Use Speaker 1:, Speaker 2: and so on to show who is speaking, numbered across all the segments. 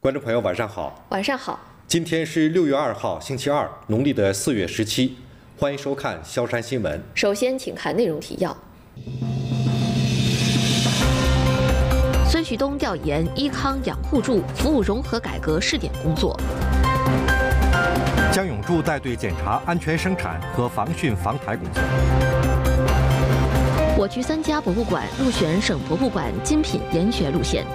Speaker 1: 观众朋友，晚上好。
Speaker 2: 晚上好。
Speaker 1: 今天是6月2号，星期二，农历的4月17。欢迎收看萧山新闻。
Speaker 2: 首先，请看内容提要。孙旭东调研医康养护助服务融合改革试点工作。
Speaker 3: 江永柱带队检查安全生产和防汛防台工作。
Speaker 2: 我局3家博物馆入选省博物馆精品严选路线。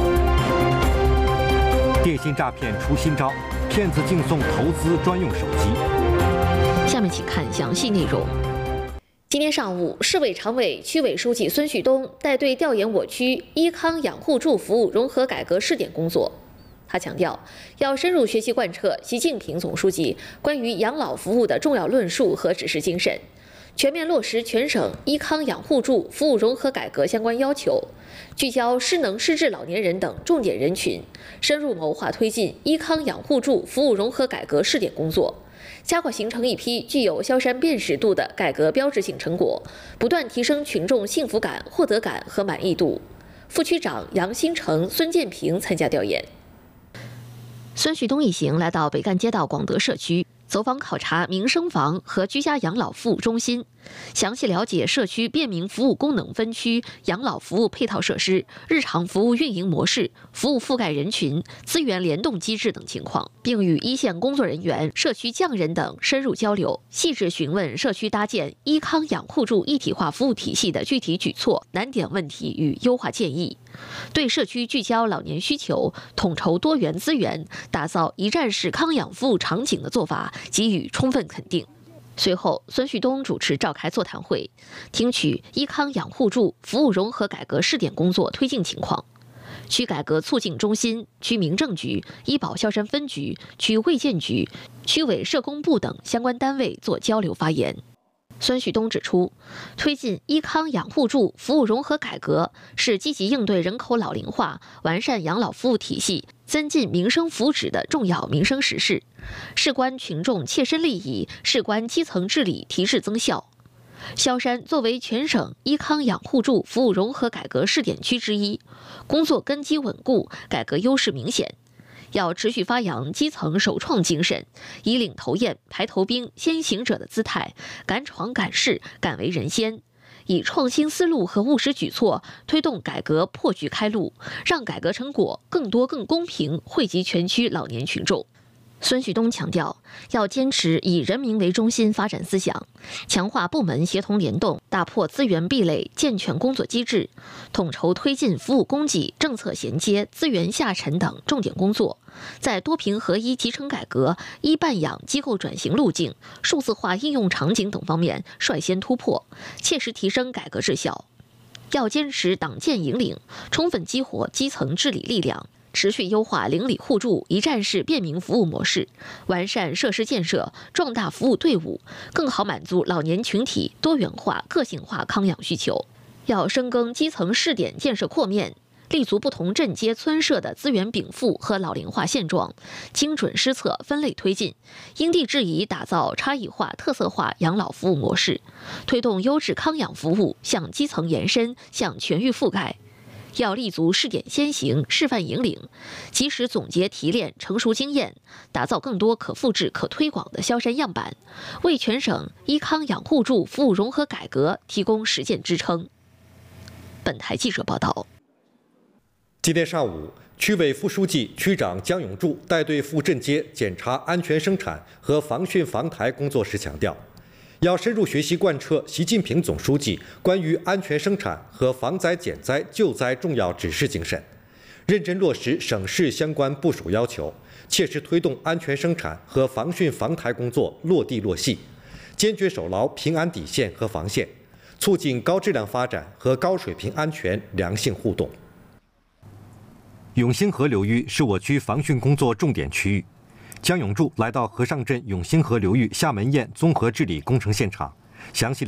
Speaker 3: 电信诈骗出新招，骗子竞送投资专用手机。
Speaker 2: 下面请看详细内容。今天上午，市委常委、区委书记孙旭东带队调研我区医康养护助服务融合改革试点工作。他强调，要深入学习贯彻习近平总书记关于养老服务的重要论述和指示精神，全面落实全省医康养护助服务融合改革相关要求，聚焦失能失智老年人等重点人群，深入谋划推进医康养护助服务融合改革试点工作，加快形成一批具有萧山辨识度的改革标志性成果，不断提升群众幸福感、获得感和满意度。副区长杨新成、孙建平参加调研。孙旭东一行来到北干街道广德社区，走访考察民生房和居家养老服务中心，详细了解社区便民服务功能分区养老服务配套设施、日常服务运营模式、服务覆盖人群、资源联动机制等情况，并与一线工作人员、社区匠人等深入交流，细致询问社区搭建医康养护助一体化服务体系的具体举措、难点问题与优化建议，对社区聚焦老年需求、统筹多元资源、打造一站式康养服务场景的做法给予充分肯定。随后，孙旭东主持召开座谈会，听取医康养护助服务融合改革试点工作推进情况。区改革促进中心、区民政局、医保萧山分局、区卫健局、区委社工部等相关单位作交流发言。孙旭东指出，推进医康养护助服务融合改革是积极应对人口老龄化、完善养老服务体系、增进民生福祉的重要民生实事，事关群众切身利益，事关基层治理提质增效。萧山作为全省医康养护助服务融合改革试点区之一，工作根基稳固，改革优势明显。要持续发扬基层首创精神，以领头雁、排头兵、先行者的姿态，敢闯敢试、敢为人先，以创新思路和务实举措推动改革破局开路，让改革成果更多更公平惠及全区老年群众。孙旭东强调，要坚持以人民为中心发展思想，强化部门协同联动，打破资源壁垒，健全工作机制，统筹推进服务供给、政策衔接、资源下沉等重点工作，在多平合一集成改革、医办养机构转型路径、数字化应用场景等方面率先突破，切实提升改革质效。要坚持党建引领，充分激活基层治理力量，持续优化邻里互助一站式便民服务模式，完善设施建设，壮大服务队伍，更好满足老年群体多元化、个性化康养需求。要深耕基层试点建设扩面，立足不同镇街村社的资源禀赋和老龄化现状，精准施策分类推进，因地制宜打造差异化、特色化养老服务模式，推动优质康养服务向基层延伸、向全域覆盖。要立足试点先行、示范引领，及时总结提炼成熟经验，打造更多可复制、可推广的萧山样板，为全省医康养护助服务融合改革提供实践支撑。本台记者报道。
Speaker 1: 今天上午，区委副书记、区长江永柱带队赴镇街检查安全生产和防汛防台工作时强调，要深入学习贯彻习近平总书记关于安全生产和防灾减灾救灾重要指示精神，认真落实省市相关部署要求，切实推动安全生产和防汛防台工作落地落细，坚决守牢平安底线和防线，促进高质量发展和高水平安全良性互动。
Speaker 3: 永兴河流域是我区防汛工作重点区域。江永柱来到和尚镇永兴河流域厦门堰综合治理工程现场，详细